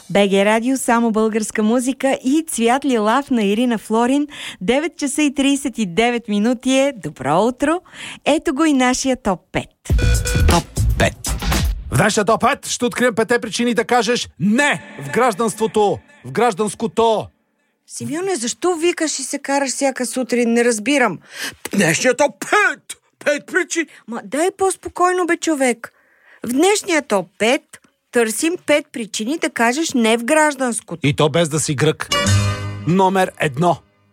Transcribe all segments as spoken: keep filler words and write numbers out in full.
БГ Радио, само българска музика и Цвят лилав на Ирина Флорин. девет часа и трийсет и девет минути е. Добро утро! Ето го и нашия топ пет. Топ пет. В нашия топ пет ще открием пете причини да кажеш не в гражданството, в гражданското. Симеоне, защо викаш и се караш всяка сутрин? Не разбирам. Днешния топ пет! Пет причини! Ма дай по-спокойно, бе, човек. В днешния топ пет търсим пет причини да кажеш не в гражданското. И то без да си грък. Номер едно.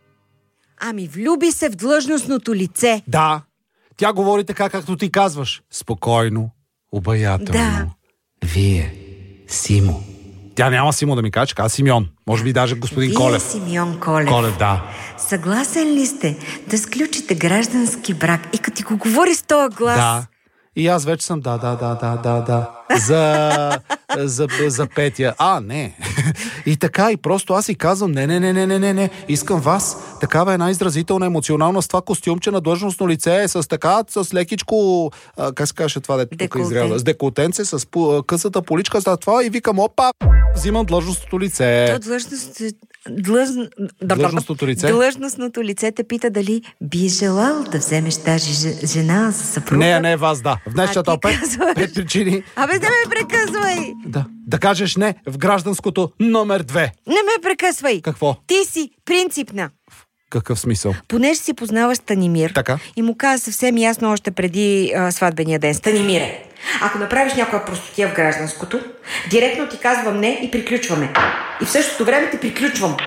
Ами влюби се в длъжностното лице. Да, тя говори така, както ти казваш. Спокойно, обаятелно. Да. Вие, Симо. Тя няма Симо да ми каже, каза Симеон. Може би даже господин Вие, Колев. Симеон Колев. Колев, да. Съгласен ли сте да сключите граждански брак? И като ти го говори с този глас... Да. И аз вече съм да, да, да, да, да, да. За, за, за Петя. А, не. И така, и просто аз си казвам, не, не, не, не, не, не, не. Искам вас. Такава една изразителна, емоционална с това костюмче на длъжностно лице, с така, с лекичко, а, как се каже това, дето тук изряза, с деколтенце, с пу, късата поличка, за това и викам, опа, взимам длъжностното лице. То длъжност... Длъж... Длъжностното лице? Длъжностното лице те пита дали би желал да вземеш тази жена за съпруга. Не, не, вас, да. В днешния топ пет, пет причини. Абе, да ме прекъсвай! Да. Да кажеш не в гражданското номер две. Не ме прекъсвай! Какво? Ти си принципна. Какъв смисъл? Понеже си познаваш Станимир така? И му каза съвсем ясно още преди а, сватбения ден. Станимире, ако направиш някоя простотия в гражданското, директно ти казвам не и приключваме. И в същото време те приключвам.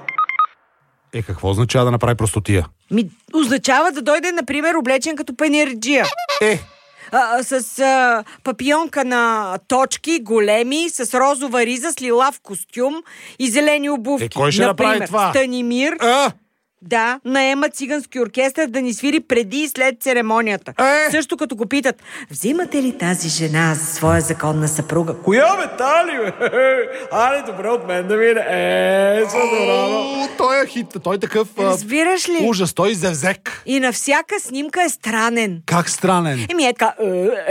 Е, какво означава да направи простотия? Ми, означава да дойде, например, облечен като панерджия. Е! А, с а, папионка на точки, големи, с розова риза, с лилав костюм и зелени обувки. Е, кой ще например, направи това? Станимир. А? Да, наема цигански оркестър да ни свири преди и след церемонията. Е? Също като го питат, взимате ли тази жена за своя законна съпруга? Коя бе, тали, бе? Али, добре от мен да мине. Е, съдорава. Той е хит, той е такъв... Разбираш ли? Ужас, той зевзек. И на всяка снимка е странен. Как странен? Еми е така...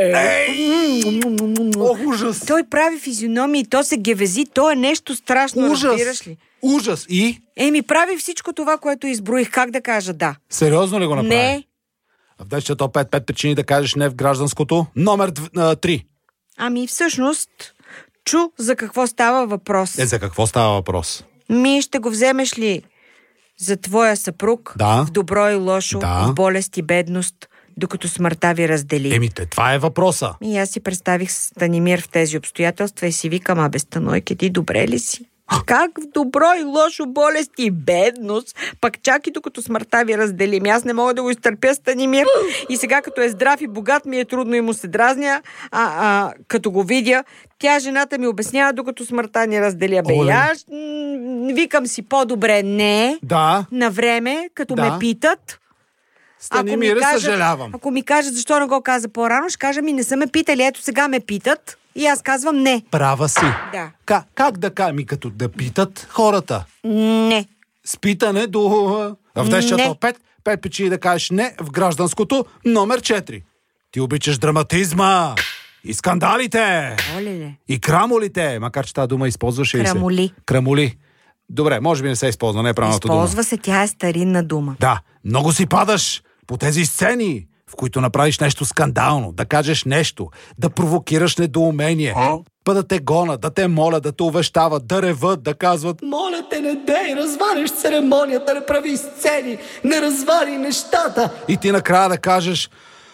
Ох, ужас. Той прави физиономии, то се гевези, то е нещо страшно, Ужас. разбираш ли? Ужас. И? Еми прави всичко това, което изброих. Как да кажа да? Сериозно ли го направи? Не. В днешния топ пет, пет причини да кажеш не в гражданското. Номер три. Ами всъщност, чу за какво става въпрос. Е, за какво става въпрос? Ми ще го вземеш ли за твоя съпруг, да. в добро и лошо, да. в болест и бедност, докато смъртта ви раздели? Еми, те, това е въпроса. И аз си представих Станимир в тези обстоятелства и си викам, абе, Станойке, ти добре ли си? Как в добро и лошо, болест и бедност, пак чак и докато смъртта ви разделим. Аз не мога да го изтърпя, Станимир. И сега, като е здрав и богат, ми е трудно и му се дразня, а, а като го видя, тя, жената ми, обяснява, докато смъртта ни разделя. Бе, аз м- викам си по-добре не, да. на време, като да. ме питат. Станимир, съжалявам. Ако ми кажат, защо не го каза по-рано, ще кажа, ми не са ме питали, ето сега ме питат. И аз казвам не. Права си. Да. Как, как да кажа? Ми като да питат хората. Не. С питане до... В днешния топ пет, пет причини да кажеш не в гражданското. Номер четири. Ти обичаш драматизма и скандалите. Оле-ле. И крамолите. Макар че тази дума използваше и се. Крамоли. Крамоли. Добре, може би не се използва, не е правилната дума. Използва се, тя е старинна дума. Да, много си падаш по тези сцени, в които направиш нещо скандално, да кажеш нещо, да провокираш недоумение, па да те гонят, да те молят, да те увещават, да реват, да казват: моля те, не дей, развалиш церемонията, не прави сцени, не развали нещата. И ти накрая да кажеш: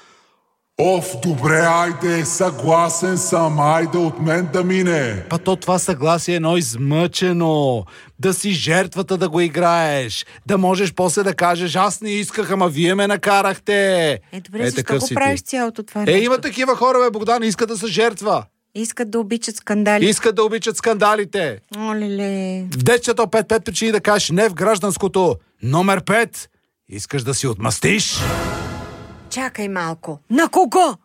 Оф, добре, айде, съгласен съм, айде от мен да мине. Па то това съгласие е едно измъчено. Да си жертвата да го играеш. Да можеш после да кажеш: аз не исках, ама вие ме накарахте. Е, добре, е, защо го правиш цялото това нещо? Е, има такива хора, бе, Богдан, искат да са жертва. Искат да обичат скандали. Искат да обичат скандалите. Оле-ле. В десето пет, пет причини да кажеш не в гражданското. Номер пет. Искаш да си отмъстиш? Чакай малко. На кого?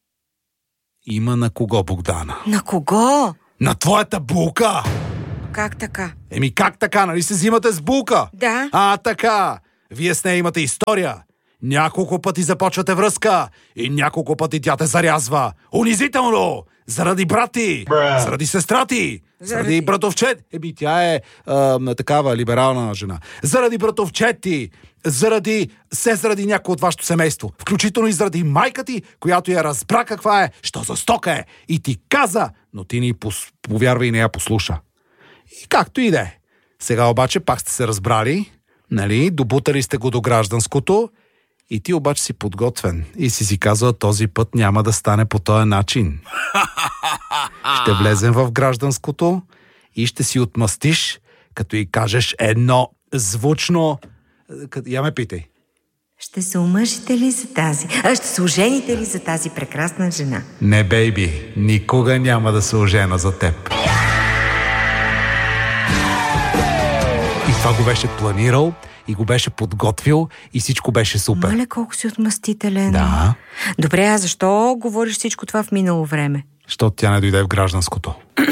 Има на кого, Богдана? На кого? На твоята булка. Как така? Еми как така, нали се взимате с булка? Да. А, така. Вие с нея имате история. Няколко пъти започвате връзка и няколко пъти тя те зарязва. Унизително! Заради брат ти, заради сестра ти, Заради братовчет. Еби, тя е а, такава либерална жена. Заради братовчети, заради се заради някой от вашето семейство, включително и заради майка ти, която я разбра каква е, що за стока е и ти каза, но ти ни пос... повярва и не я послуша. И както и да е. Сега обаче пак сте се разбрали, нали, добутали сте го до гражданското и ти обаче си подготвен и си си казал, този път няма да стане по този начин. Ще влезем в гражданското и ще си отмъстиш, като и кажеш едно звучно... Я ме питай. Ще се омъжите ли за тази? А ще се ожените ли за тази прекрасна жена? Не, бейби, никога няма да се ожена за теб. И това го беше планирал, и го беше подготвил, и всичко беше супер. Моля, колко си отмъстителен. Да. Добре, а защо говориш всичко това в минало време? Защото тя не дойде в гражданското.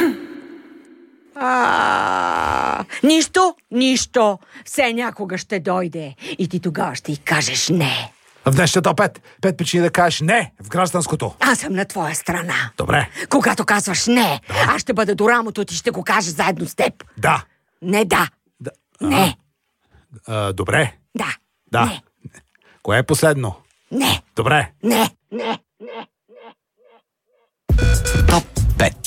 А, нищо, нищо. Все някога ще дойде. И ти тогава ще й кажеш не. В днешната пет. Пет причини да кажеш не в гражданското. Аз съм на твоя страна. Добре. Когато казваш не, да. Аз ще бъда до рамото ти, ще го кажа заедно с теб. Да. Не да. да. Не. А, добре. Да. Да. Не. Кое е последно? Не. Добре. Не. Не. Не. Топ пет.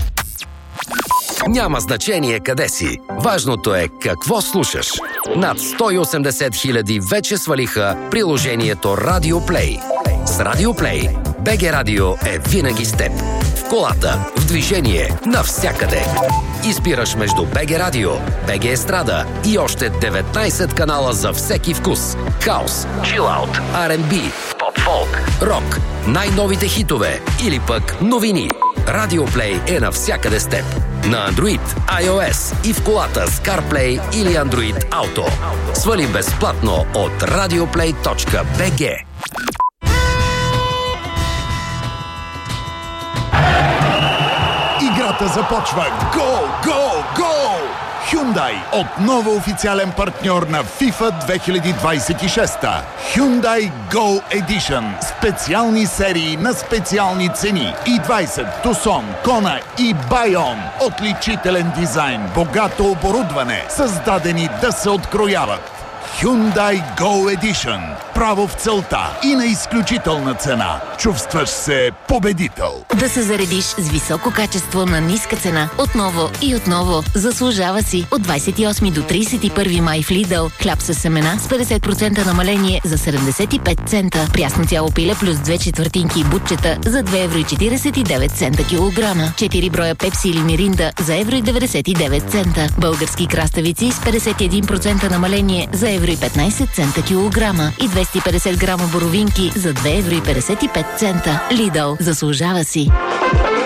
Няма значение къде си. Важното е какво слушаш. Над сто и осемдесет хиляди вече свалиха приложението Radio Play. С Radio Play би джи Радио е винаги с теб. В колата, в движение, навсякъде. Избираш между би джи Радио, би джи Естрада и още деветнайсет канала за всеки вкус. Хаус, чилаут, Ар енд Би, поп-фолк, рок, най-новите хитове или пък новини. Radio Play е навсякъде с теб. На Android, iOS и в колата с CarPlay или Android Auto. Свали безплатно от радиоплей точка би джи. Играта започва! Гол! Гол! Гол! Hyundai отново официален партньор на FIFA две хиляди двайсет и шеста. Hyundai Go Edition. Специални серии на специални цени. и двайсет, Tucson, Kona и Bayon. Отличителен дизайн, богато оборудване, създадени да се открояват. Hyundai Go Edition. Право в целта и на изключителна цена. Чувстваш се победител. Да се заредиш с високо качество на ниска цена. Отново и отново. Заслужава си. От двайсет и осми до трийсет и първи май в Lidl. Хляб с семена с петдесет процента намаление за седемдесет и пет цента. Прясно цяло пиле плюс две четвъртинки и бутчета за две евро и четирийсет и девет цента килограма. четири броя пепси или миринда за евро и деветдесет и девет цента. Български краставици с петдесет и един процента намаление за евро и петнайсет цента килограма. И двеста и петдесет грама боровинки за две евро и петдесет и пет цента. Lidl. Заслужава си.